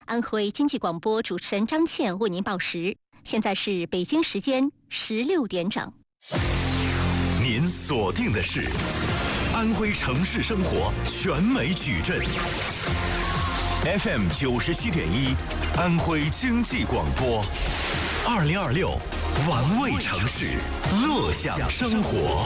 安徽经济广播主持人张倩为您报时。现在是北京时间16点整。 您锁定的是安徽城市生活全美矩阵 FM 97.1，安徽经济广播，2026玩味城市，乐享生活。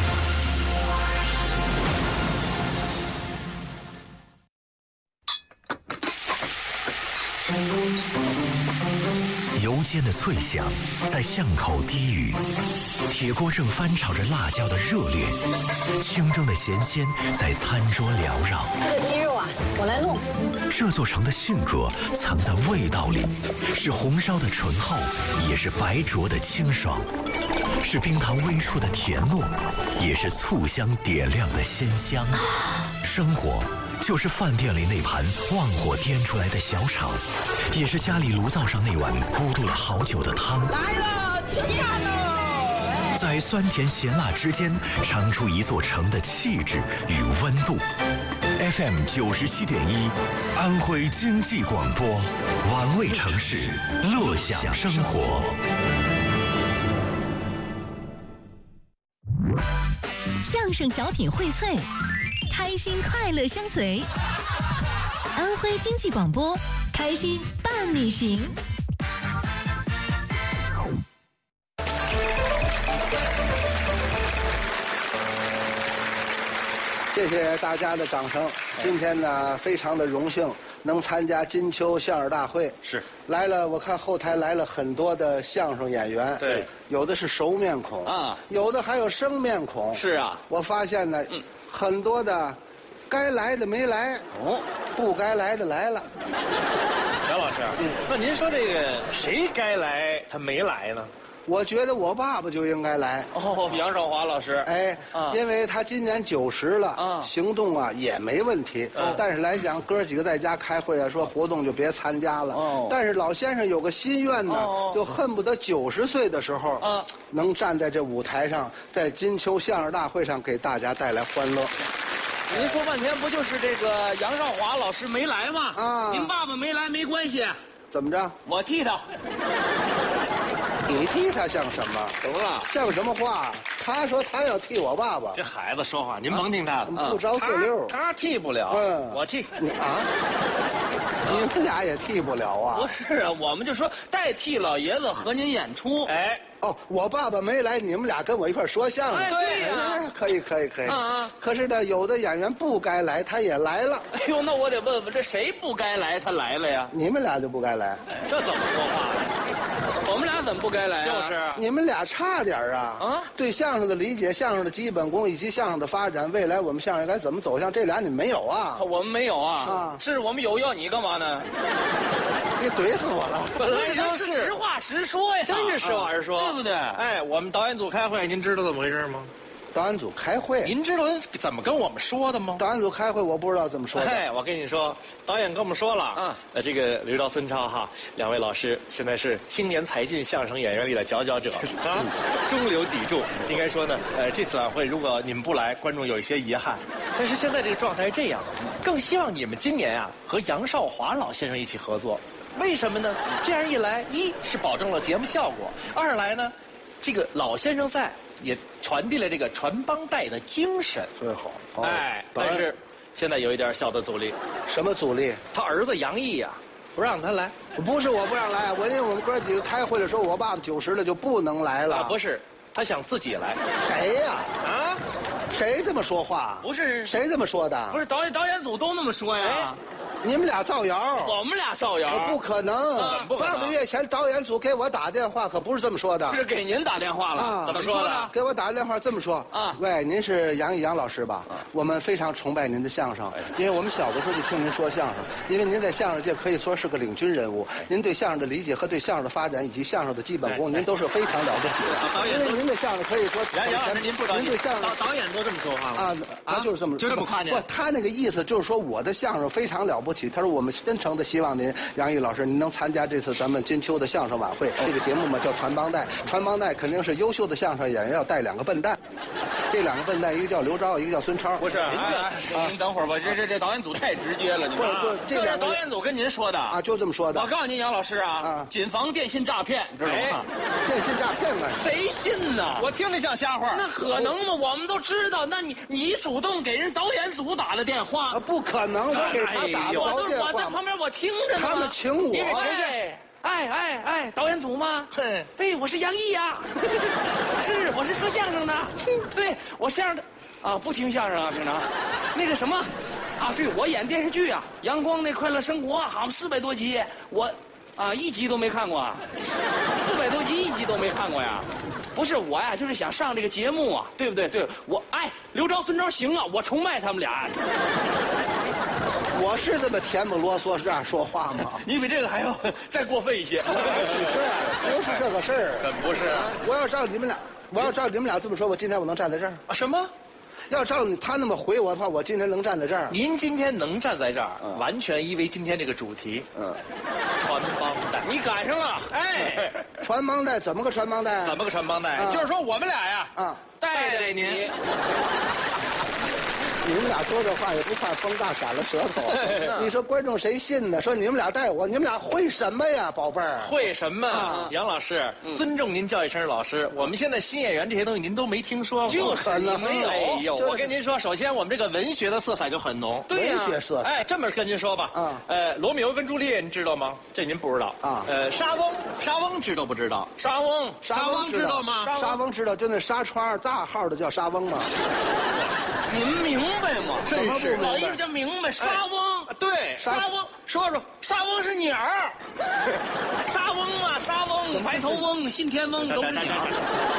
油煎的脆响在巷口低语，铁锅正翻炒着辣椒的热烈，清蒸的咸鲜在餐桌缭绕。 这个鸡肉啊，我来弄。 这座城的性格藏在味道里，是红烧的醇厚，也是白灼的清爽，是冰糖微触的甜糯，也是醋香点亮的鲜香。生活就是饭店里那盘旺火颠出来的小炒，也是家里炉灶上那碗咕嘟了好久的汤。 来了，吃饭喽！ 在酸甜咸辣之间，尝出一座城的气质与温度。FM 97.1，安徽经济广播，玩味城市，乐享生活。 相声小品荟萃，开心快乐相随。安徽经济广播，开心伴你行。 谢谢大家的掌声。今天呢，非常的荣幸能参加金秋相声大会。 是来了，我看后台来了很多的相声演员。 对， 有的是熟面孔啊， 有的还有生面孔。 是啊， 我发现呢，很多的该来的没来，不该来的来了。 杨老师，那您说这个谁该来他没来呢？ 我觉得我爸爸就应该来。 哦，杨少华老师， 哎，因为他今年90了，行动啊也没问题。但是来讲，哥几个在家开会啊，说活动就别参加了。但是老先生有个心愿呢，就恨不得90岁的时候，能站在这舞台上，在金秋相声大会上给大家带来欢乐。 您说半天不就是这个杨少华老师没来吗？ 啊， 您爸爸没来没关系。 怎么着？ 我替他。 你替他像什么？ 怎么了？ 像什么话？他说他要替我爸爸。 这孩子说话，您甭听他的， 不着四溜。 他替不了，我替。 你啊？你们俩也替不了啊？ 不是啊，我们就说代替老爷子和您演出。哎， 哦，我爸爸没来，你们俩跟我一块说相声。 对呀， 可以。可是呢，有的演员不该来，他也来了。 哎呦，那我得问问，这谁不该来，他来了呀？ 你们俩就不该来。 这怎么说话？我们俩怎么不该来啊？就是你们俩差点啊！对相声的理解、相声的基本功以及相声的发展，未来我们相声该怎么走向，这俩你没有啊？ 我们没有啊！是我们有，要你干嘛呢？ 你怼死我了！ 本来就是实话实说呀，真是实话实说，对不对？哎，我们导演组开会，您知道怎么回事吗？ 导演组开会， 您知道怎么跟我们说的吗？ 导演组开会，我不知道怎么说的。 哎，我跟你说，导演跟我们说了，这个刘钊、孙超哈，两位老师现在是青年才俊相声演员里的佼佼者啊，中流砥柱。应该说呢，这次晚会如果你们不来，观众有一些遗憾。但是现在这个状态是这样，更希望你们今年啊和杨少华老先生一起合作。为什么呢？这样一来，一是保证了节目效果，二来呢，这个老先生在。也传递了这个传帮带的精神， 最好。 哎，但是现在有一点小的阻力。 什么阻力？ 他儿子杨毅呀，不让他来。 不是我不让来，因为我们哥几个开会的时候，我爸爸90了就不能来了。 不是，他想自己来。 谁呀？谁这么说话？ 不是， 谁这么说的？ 不是导演组都那么说呀。 你们俩造谣， 我们俩造谣， 不可能。半个月前导演组给我打电话，可不是这么说的。 是给您打电话了，怎么说的？ 给我打电话这么说喂，您是杨毅杨老师吧？我们非常崇拜您的相声，因为我们小的时候就听您说相声，因为您在相声界可以说是个领军人物，您对相声的理解和对相声的发展以及相声的基本功，您都是非常了不起的。因为您的相声可以说， 杨老师您不着急， 您对相声导演都这么说话吗？ 他就是这么， 就这么夸你？ 不，他那个意思就是说我的相声非常了不起。他说我们真诚的希望您杨毅老师您能参加这次咱们金秋的相声晚会。这个节目嘛叫传帮带，传帮带肯定是优秀的相声演员要带2个笨蛋，这2个笨蛋一个叫刘钊，一个叫孙超。 不是，您等会儿吧，这导演组太直接了，你们。这是导演组跟您说的啊，就这么说的。 我告诉您，杨老师啊，谨防电信诈骗，知道吗？ 电信诈骗嘛， 谁信呢？我听着像瞎话。那可能吗？我们都知道。那你主动给人导演组打的电话？ 不可能，我给他打的电话。 我在旁边我听着呢。 他们请我。 你给谁去？哎，导演组吗？对，我是杨毅呀。是，我是说相声的。对，我相声的。啊，不听相声啊，平常。那个什么，啊，对，我演电视剧啊，《阳光那快乐生活》，好像400多集，我，1集都没看过，400多集1集都没看过呀。不是我呀，就是想上这个节目啊，对不对？对，我刘钊、孙超行啊，我崇拜他们俩。 我是这么甜不啰嗦是这样说话吗？ 你比这个还要再过分一些。 不是这个事儿。 怎么不是啊？ 我要照你们俩这么说，我今天我能站在这儿啊？什么？ 要照他那么回我的话，我今天能站在这儿。 您今天能站在这儿，完全因为今天这个主题，传帮带。 你赶上了， 传帮带怎么个传帮带？ 怎么个传帮带？ 就是说我们俩呀，带您。 你们俩说这话也不怕风大闪了舌头。你说观众谁信呢？说你们俩带我，你们俩会什么呀，宝贝儿？ 会什么？杨老师，尊重您叫一声老师。我们现在新演员这些东西您都没听说过。 就是你没有。 哎呦，我跟您说，首先我们这个文学的色彩就很浓。 对呀，文学色彩。 这么跟您说吧，罗密欧跟朱丽叶，您知道吗？这您不知道啊。莎翁知道不知道？ 莎翁知道吗？ 莎翁知道，就那纱窗大号的叫莎翁吗？ 您明白吗？ 真是老爷就明白。莎翁，对，莎翁，说莎翁是鸟儿。莎翁啊，莎翁，白头翁、信天翁都是鸟儿。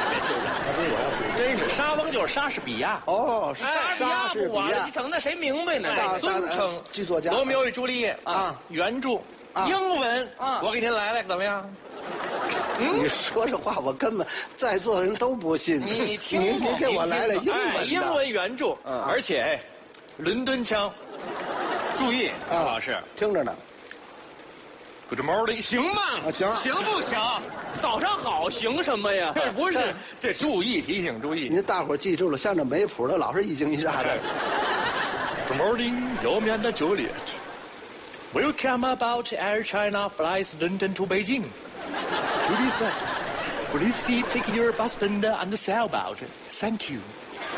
真是莎翁就是莎士比亚。 哦， 莎士比亚，你整那谁明白呢？ 尊称剧作家。 罗密欧与朱丽叶啊，原著英文啊，我给您来怎么样？ 你说这话，我根本在座的人都不信。 你给我来了英文原著，而且伦敦腔。注意，杨老师听着呢。 Good morning， 行吗？ 行不行？早上好，行什么呀？ 不是，这注意提醒注意。 您大伙记住了，像这没谱的，老是一惊一乍的。 Good morning， 有面的Juliet。Welcome about Air China flies London to Beijing. Julie said, "Please take your husband and sailboat. Thank you."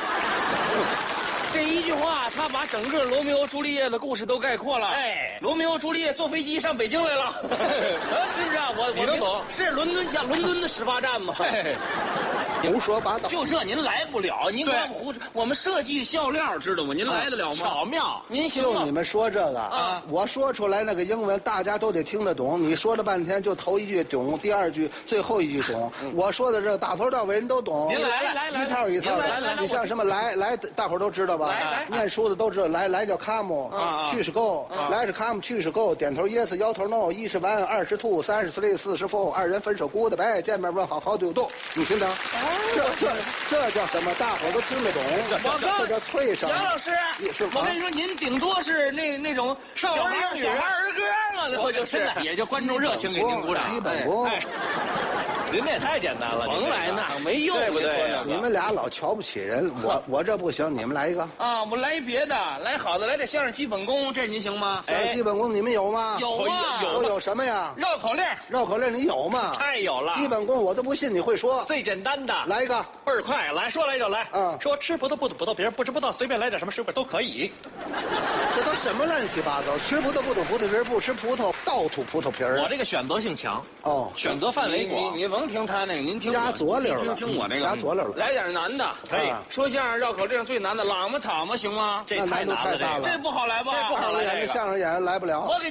这一句话，他把整个罗密欧朱丽叶的故事都概括了。罗密欧朱丽叶坐飞机上北京来了，是不是啊？我都懂。是伦敦的始发站吗？ 胡说八道。 就这您来不了，您光胡说。我们设计笑料知道吗？您来得了吗？巧妙，您行吗？ 就你们说这个啊，我说出来那个英文，大家都得听得懂。你说了半天，就头一句懂，第二句最后一句懂。我说的这打头到尾人都懂。 您来， 一套一套的。你像什么来，大伙都知道吧？念书的都知道，来叫 come， 去是 go， 来是 come， 去是 go， 点头 yes， 摇头 no， 1是完，2是 to， 3是 three， 4是 four， 2人分手 goodbye， 见面问好好对不？你听着，这叫什么？大伙都听得懂。这叫脆声。 杨老师，我跟你说，您顶多是那种小孩儿歌嘛，那不就是？ 也就观众热情给您鼓掌。 基本功。 您这也太简单了， 甭来那没用， 对不对？ 你们俩老瞧不起人，我这不行，你们来一个啊！我来别的，来好的，来点相声基本功，这您行吗？ 相声基本功你们有吗？ 有啊， 都有什么呀？ 绕口令你有吗？ 太有了。 基本功我都不信你会说。 最简单的， 来一个， 倍儿快，来说来就来。说吃葡萄不吐葡萄皮儿，不吃葡萄随便来点什么水果都可以。 这都什么乱七八糟？吃葡萄不吐葡萄皮儿，不吃葡萄倒吐葡萄皮儿。 我这个选择性强选择范围广。你甭听他那个，您听加佐料了，听我这个加佐料了。 来点难的， 可以。 说相声绕口令最难的，朗嘛躺嘛行吗？ 这太难了， 这不好来吧？ 这不好来， 这相声演员来不了。